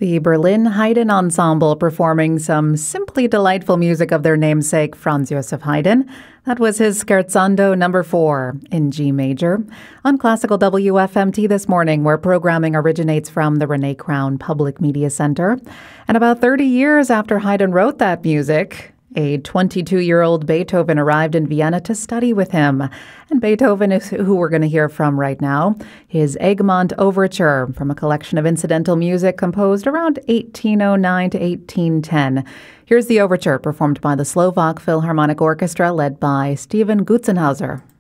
The Berlin Haydn Ensemble performing some simply delightful music of their namesake, Franz Joseph Haydn. That was his Scherzando No. 4 in G major. On Classical WFMT this morning, where programming originates from the Renee Crown Public Media Center. And about 30 years after Haydn wrote that music, a 22-year-old Beethoven arrived in Vienna to study with him. And Beethoven is who we're going to hear from right now. His Egmont Overture from a collection of incidental music composed around 1809 to 1810. Here's the overture performed by the Slovak Philharmonic Orchestra led by Stephen Gutzenhauser.